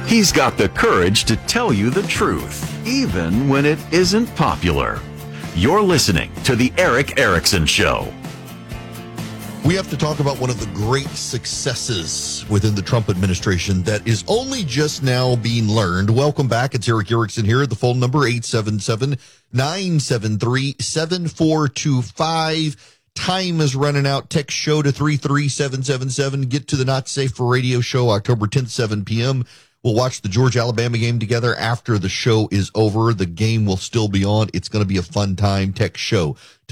He's got the courage to tell you the truth, even when it isn't popular. You're listening to The Erick Erickson Show. We have to talk about one of the great successes within the Trump administration that is only just now being learned. Welcome back. It's Erick Erickson here. The phone number, 877-973-7425. Time is running out. Text show to 33777. Get to the Not Safe for Radio show, October 10th, 7 p.m. We'll watch the Georgia-Alabama game together after the show is over. The game will still be on. It's going to be a fun time. Text show to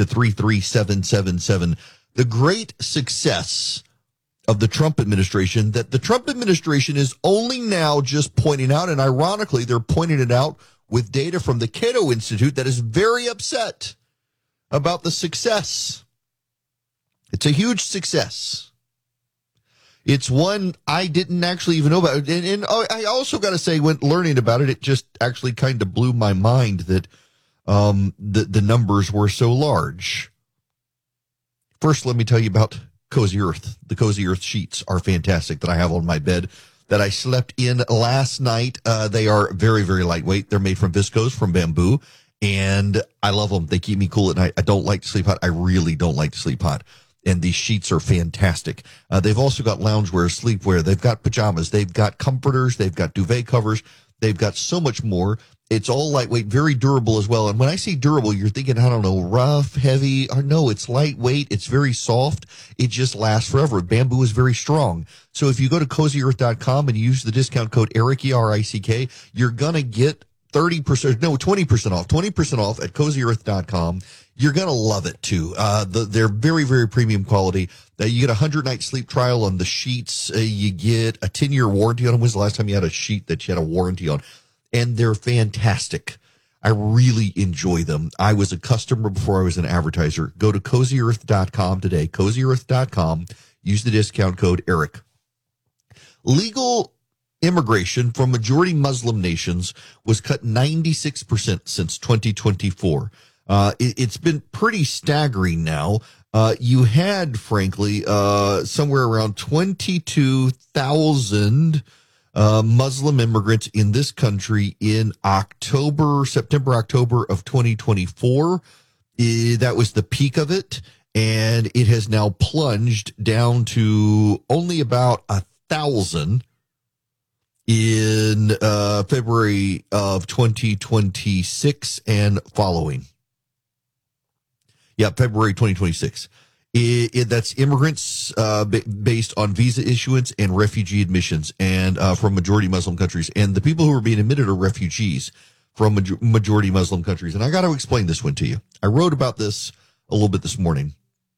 33777. The great success of the Trump administration that the Trump administration is only now just pointing out, and ironically, they're pointing it out with data from the Cato Institute that is very upset about the success. It's a huge success. It's one I didn't actually even know about. And I also got to say, when learning about it, it just actually kind of blew my mind that the numbers were so large. First, let me tell you about Cozy Earth. The Cozy Earth sheets are fantastic that I have on my bed that I slept in last night. They are very, very lightweight. They're made from viscose, from bamboo, and I love them. They keep me cool at night. I don't like to sleep hot. I really don't like to sleep hot. And these sheets are fantastic. They've also got loungewear, sleepwear. They've got pajamas. They've got comforters. They've got duvet covers. They've got so much more. It's all lightweight, very durable as well. And when I say durable, you're thinking, I don't know, rough, heavy. Or no, it's lightweight. It's very soft. It just lasts forever. Bamboo is very strong. So if you go to CozyEarth.com and use the discount code ERICK, E-R-I-C-K, you're going to get 20% off. 20% off at CozyEarth.com. You're going to love it, too. They're very, very premium quality. You get a 100-night sleep trial on the sheets. You get a 10-year warranty on them. When's the last time you had a sheet that you had a warranty on? And they're fantastic. I really enjoy them. I was a customer before I was an advertiser. Go to CozyEarth.com today. CozyEarth.com. Use the discount code ERICK. Legal immigration from majority Muslim nations was cut 96% since 2024. It's been pretty staggering now. You had, frankly, somewhere around 22,000 Muslim immigrants in this country in September, October of 2024. That was the peak of it, and it has now plunged down to only about 1,000 in February of 2026 and following. Yeah, February 2026. That's immigrants based on visa issuance and refugee admissions, and from majority Muslim countries. And the people who are being admitted are refugees from majority Muslim countries. And I got to explain this one to you. I wrote about this a little bit this morning.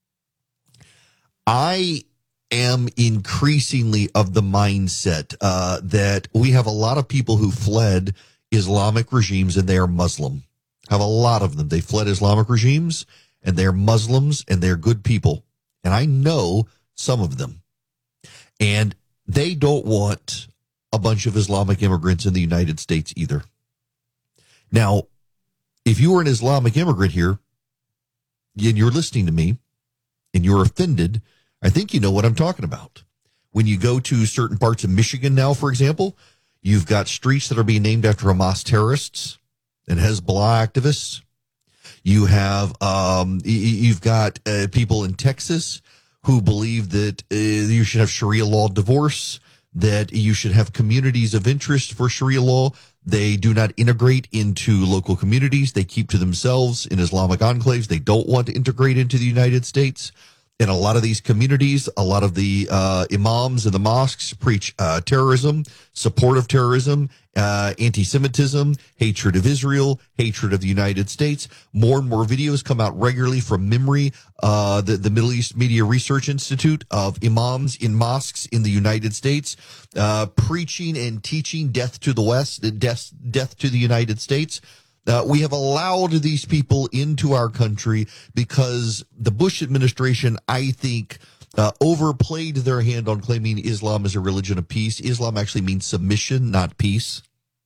I am increasingly of the mindset that we have a lot of people who fled Islamic regimes and they are Muslim. Have a lot of them. They fled Islamic regimes and they're Muslims and they're good people. And I know some of them. And they don't want a bunch of Islamic immigrants in the United States either. Now, if you are an Islamic immigrant here and you're listening to me and you're offended, I think you know what I'm talking about. When you go to certain parts of Michigan now, for example, you've got streets that are being named after Hamas terrorists and Hezbollah activists. You have, you've got people in Texas who believe that you should have Sharia law divorce, that you should have communities of interest for Sharia law. They do not integrate into local communities. They keep to themselves in Islamic enclaves. They don't want to integrate into the United States. In a lot of these communities, a lot of the imams in the mosques preach terrorism, support of terrorism, anti-Semitism, hatred of Israel, hatred of the United States. More and more videos come out regularly from MIMRI, the Middle East Media Research Institute, of imams in mosques in the United States, preaching and teaching death to the West, death to the United States. We have allowed these people into our country because the Bush administration, I think, overplayed their hand on claiming Islam is a religion of peace. Islam actually means submission, not peace.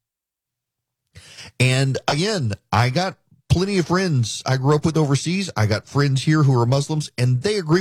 And again, I got plenty of friends I grew up with overseas. I got friends here who are Muslims, and they agree